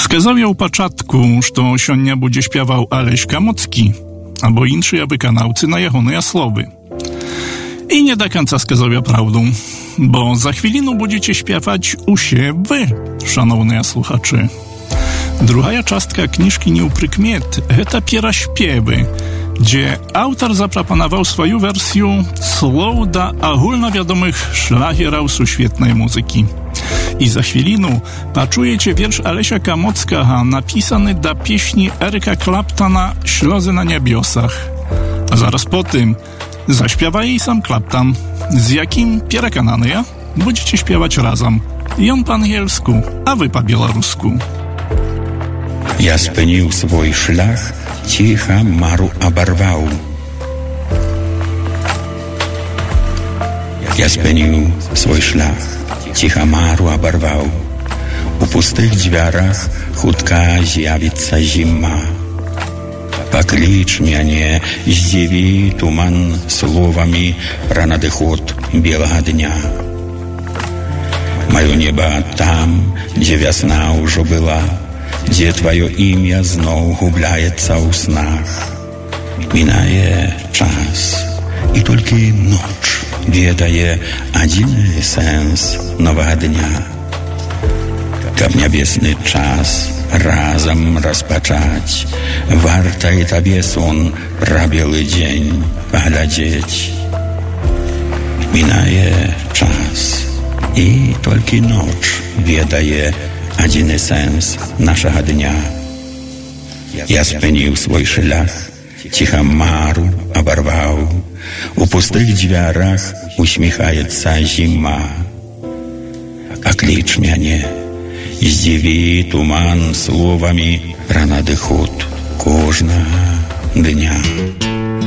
Сказав пачатку, што сёння будзе śpiewał Алесь Камоцкі, або іншыя выканаўцы на ягоныя словы. I nie do końca сказав prawdę, bo za chwilinu będziecie śpiewać usie wy, szanowne słuchacze. Druga czastka kniżki Nieupрykmiet to piera śpiewy, gdzie autor zaproponował swoją wersję słów do ogólnowiadomych szlagierów świetnej muzyki. I za chwilinu poczujecie wiersz Alesia Kamockiego napisany do pieśni Eryka Claptona Ślozy na niebiosach. A zaraz po tym zaśpiewa jej sam Clapton, z jakim przekonany ja będziecie śpiewać razem. On po angielsku, a wy po białorusku. Ja spędził swój szlach, cicha maru obarwał. Ja spędził swój szlach, cicha maru obarwał. U pustych drzwiach chudka zjawica zima. Поклич меня, издиви туман словами про надыход белого дня. Мое небо там, где весна уже была, где твое имя знов губляется у снах. Минає час, и только ночь ведає один сенс нового дня. Как небесный час разом распачать, варта и тебе сон про белый день поглядеть. Минає час, и только ночь ведає один сенс нашего дня. Я спинив свой шлях, тихо мару оборвал, у пустых дверях усмехается зима. Оклич меня, издиви туман словами про надыход кожного дня.